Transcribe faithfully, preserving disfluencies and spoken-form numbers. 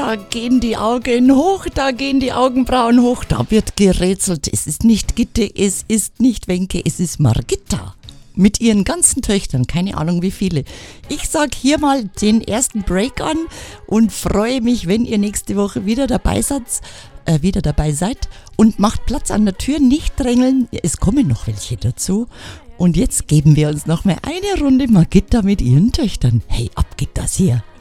da gehen die Augen hoch, da gehen die Augenbrauen hoch, da wird gerätselt. Es ist nicht Gitte, es ist nicht Wenke, es ist Margitta. Mit ihren ganzen Töchtern, keine Ahnung wie viele. Ich sag hier mal den ersten Break an und freue mich, wenn ihr nächste Woche wieder dabei seid, äh, wieder dabei seid und macht Platz an der Tür, nicht drängeln, es kommen noch welche dazu. Und jetzt geben wir uns noch mal eine Runde Margitta mit ihren Töchtern. Hey, ab geht das hier.